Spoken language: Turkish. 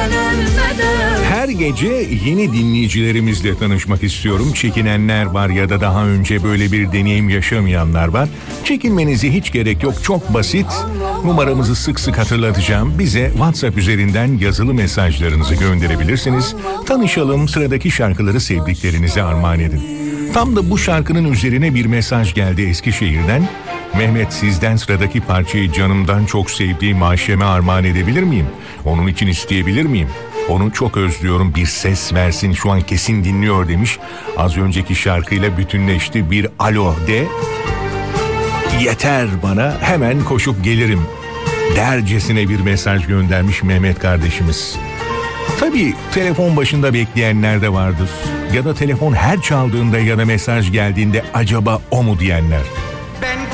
Her gece yeni dinleyicilerimizle tanışmak istiyorum. Çekinenler var ya da daha önce böyle bir deneyim yaşamayanlar var. Çekinmenize hiç gerek yok, çok basit. Numaramızı sık sık hatırlatacağım. Bize WhatsApp üzerinden yazılı mesajlarınızı gönderebilirsiniz. Tanışalım, sıradaki şarkıları sevdiklerinize armağan edin. Tam da bu şarkının üzerine bir mesaj geldi Eskişehir'den. Mehmet, sizden sıradaki parçayı canımdan çok sevdiğim Ayşem'e armağan edebilir miyim? Onun için isteyebilir miyim? Onu çok özlüyorum, bir ses versin, şu an kesin dinliyor demiş. Az önceki şarkıyla bütünleşti, bir alo de. Yeter bana, hemen koşup gelirim dercesine bir mesaj göndermiş Mehmet kardeşimiz. Tabii telefon başında bekleyenler de vardır. Ya da telefon her çaldığında ya da mesaj geldiğinde acaba o mu diyenler.